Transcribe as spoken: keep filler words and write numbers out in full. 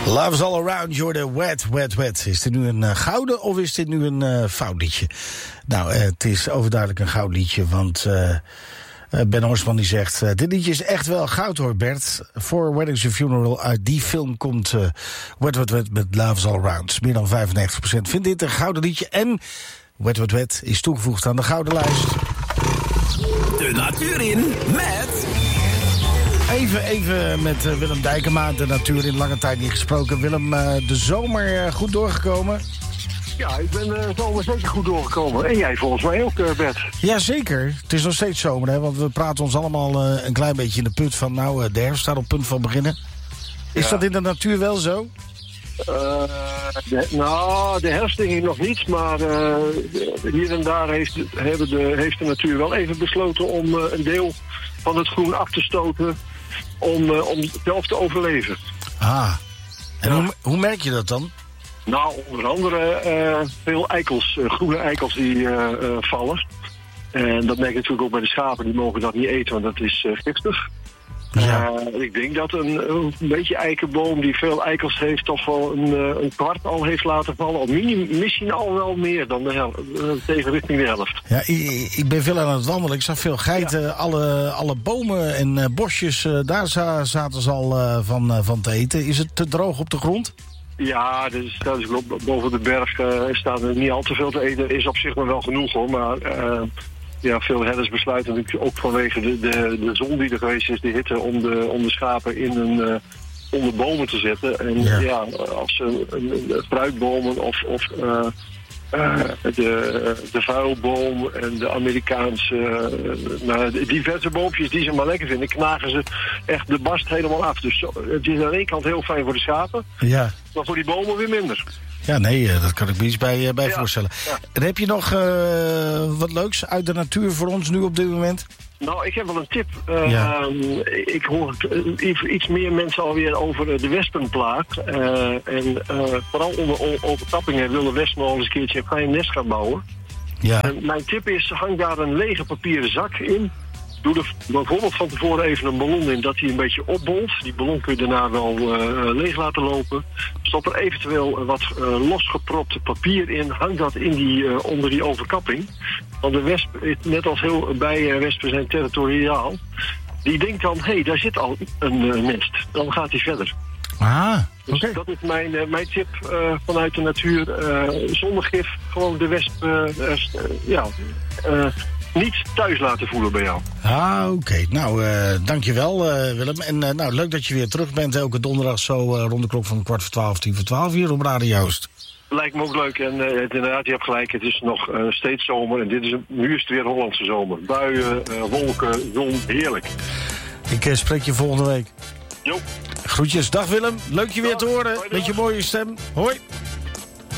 Love's All Around, you're the wet, wet, wet. Is dit nu een uh, gouden of is dit nu een uh, fout liedje? Nou, uh, het is overduidelijk een goud liedje, want uh, uh, Ben Horstman die zegt... Uh, dit liedje is echt wel goud hoor, Bert. For Weddings and Funeral, uit die film komt uh, Wet, Wet, Wet met Love's All Around. Meer dan vijfennegentig procent vindt dit een gouden liedje. En Wet, Wet, Wet is toegevoegd aan de gouden lijst. De natuur in met... Even, even met uh, Willem Dijkema, de natuur in lange tijd niet gesproken. Willem, uh, de zomer uh, goed doorgekomen? Ja, ik ben de uh, zomer zeker goed doorgekomen. En jij volgens mij ook, uh, Bert. Jazeker. Het is nog steeds zomer, hè? Want we praten ons allemaal uh, een klein beetje in de put van... nou, uh, de herfst staat op punt van beginnen. Is ja. dat in de natuur wel zo? Uh, de, nou, de herfst denk ik nog niet. Maar uh, hier en daar heeft, hebben de, heeft de natuur wel even besloten om uh, een deel van het groen af te stoten om, uh, om zelf te overleven. Ah, en ja. hoe, hoe merk je dat dan? Nou, onder andere uh, veel eikels, uh, groene eikels die uh, uh, vallen. En dat merk je natuurlijk ook bij de schapen, die mogen dat niet eten, want dat is uh, giftig. Ja. Uh, ik denk dat een, een beetje eikenboom die veel eikels heeft, toch wel een, een kwart al heeft laten vallen. Of misschien al wel meer dan de helft, tegen richting de helft. Ja, ik, ik ben veel aan het wandelen. Ik zag veel geiten. Ja. Alle, alle bomen en uh, bosjes, uh, daar za, zaten ze al uh, van, uh, van te eten. Is het te droog op de grond? Ja, dus, dat is, boven de berg uh, staat er niet al te veel te eten. Is op zich maar wel genoeg hoor, maar... Uh, Ja, veel herders besluiten natuurlijk ook vanwege de, de, de zon die er geweest is, de hitte, om de, om de schapen in een, uh, onder bomen te zetten. En ja, ja als ze een, een fruitbomen of, of uh, uh, de, de vuilboom en de Amerikaanse, uh, nou, diverse boompjes die ze maar lekker vinden, knagen ze echt de bast helemaal af. Dus het is aan de ene kant heel fijn voor de schapen, ja. maar voor die bomen weer minder. Ja, nee, dat kan ik me iets bij, bij ja, voorstellen. Ja. En heb je nog uh, wat leuks uit de natuur voor ons nu op dit moment? Nou, ik heb wel een tip. Uh, ja. Ik hoor iets meer mensen alweer over de wespenplaag. Uh, en uh, vooral onder overkappingen willen wespen al eens een keertje een klein nest gaan bouwen. Ja. En mijn tip is, hang daar een lege papieren zak in. Doe er bijvoorbeeld van tevoren even een ballon in dat hij een beetje opbolt. Die ballon kun je daarna wel uh, leeg laten lopen. Stop er eventueel wat uh, losgepropte papier in. Hang dat in die, uh, onder die overkapping. Want de wesp, net als heel bijenwespen zijn territoriaal. Die denkt dan, hé, hey, daar zit al een uh, nest. Dan gaat hij verder. Ah, oké. Dus dat is mijn, uh, mijn tip uh, vanuit de natuur. Uh, zonder gif, gewoon de wesp uh, uh, ja, uh, niet thuis laten voelen bij jou. Ah, oké. Okay. Nou, uh, dankjewel uh, Willem. En uh, nou, leuk dat je weer terug bent. Elke donderdag zo uh, rond de klok van kwart voor twaalf, tien voor twaalf hier op Radio Joost. Lijkt me ook leuk. En uh, het, inderdaad, je hebt gelijk. Het is nog uh, steeds zomer. En dit is een, nu is het weer Hollandse zomer. Buien, uh, wolken, zon. Heerlijk. Ik uh, spreek je volgende week. Jo. Groetjes. Dag Willem. Leuk je weer te horen. Met je mooie stem. Hoi.